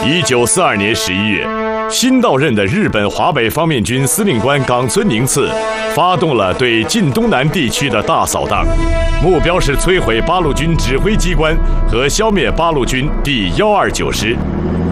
1942年11月，新到任的日本华北方面军司令官冈村宁次发动了对晋东南地区的大扫荡，目标是摧毁八路军指挥机关和消灭八路军第129师。